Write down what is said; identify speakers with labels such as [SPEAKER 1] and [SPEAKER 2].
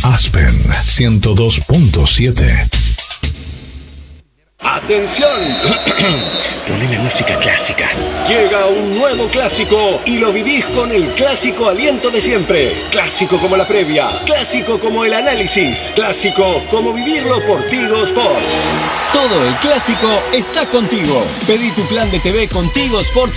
[SPEAKER 1] Aspen 102.7.
[SPEAKER 2] ¡Atención! Poneme música clásica. Llega un nuevo clásico y lo vivís con el clásico aliento de siempre. Clásico como la previa, clásico como el análisis, clásico como vivirlo por Tigo Sports. Todo el clásico está contigo. Pedí tu plan de TV con Tigo Sports